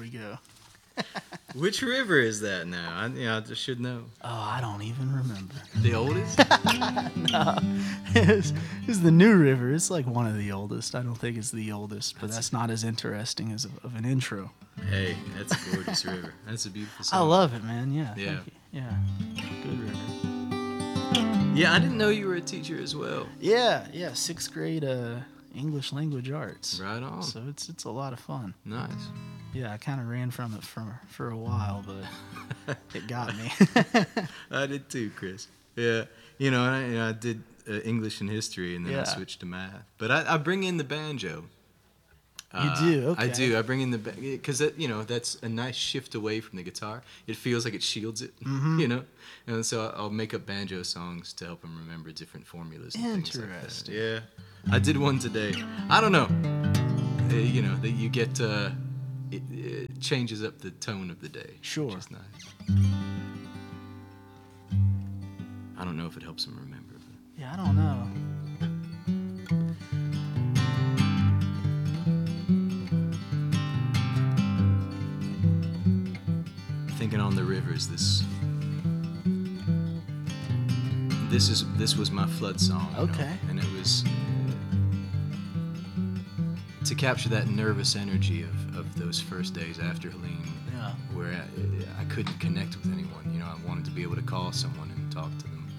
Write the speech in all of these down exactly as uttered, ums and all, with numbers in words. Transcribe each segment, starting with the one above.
we go. Which river is that now? I, you know, I just should know. Oh, I don't even remember. The oldest? No, it's, it's the New River. It's like one of the oldest. I don't think it's the oldest, but that's, that's not as interesting as of, of an intro. Hey, that's a gorgeous river. That's a beautiful song. I love it, man. Yeah. Yeah. Yeah. Good river. Yeah, I didn't know you were a teacher as well. Yeah, yeah. Sixth grade uh, English language arts. Right on. So it's it's a lot of fun. Nice. Yeah, I kind of ran from it for for a while, but it got me. I did too, Chris. Yeah, you know, I, you know, I did uh, English and history, and then Yeah. I switched to math. But I, I bring in the banjo. You do, okay. I do. I bring in the because you know that's a nice shift away from the guitar. It feels like it shields it, Mm-hmm. you know. And so I'll make up banjo songs to help him remember different formulas and things like that. Interesting. Yeah, I did one today. I don't know. Uh, you know that you get uh, it, it changes up the tone of the day. Sure. Which is nice. I don't know if it helps him remember. But. Yeah, I don't know. Thinking on the rivers, this this is this was my flood song. You Okay. know? And it was uh, to capture that nervous energy of, of those first days after Helene, Yeah. where I, I couldn't connect with anyone. You know, I wanted to be able to call someone and talk to them.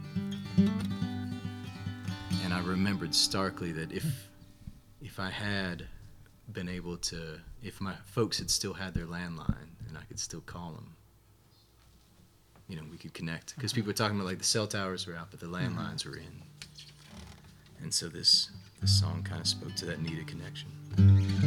And I remembered starkly that if if I had been able to, if my folks had still had their landline and I could still call them, you know, we could connect. Because people were talking about like the cell towers were out, but the landlines were in. And so this this song kind of spoke to that need of connection.